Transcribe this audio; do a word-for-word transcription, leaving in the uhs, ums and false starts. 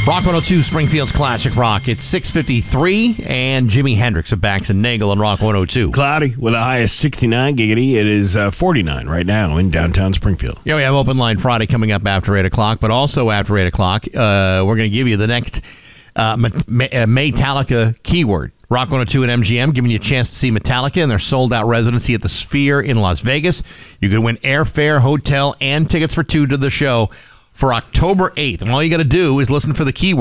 Rock one oh two, Springfield's Classic Rock. It's six fifty-three, and Jimi Hendrix of Bax and Nagel on Rock one oh two. Cloudy with a high of sixty-nine. Giggity. It is uh, forty-nine right now in downtown Springfield. Yeah, we have Open Line Friday coming up after eight o'clock, but also after eight o'clock, uh, we're going to give you the next uh, Metallica keyword. Rock one oh two and M G M giving you a chance to see Metallica in their sold-out residency at the Sphere in Las Vegas. You could win airfare, hotel, and tickets for two to the show for October eighth. And all you got to do is listen for the keyword.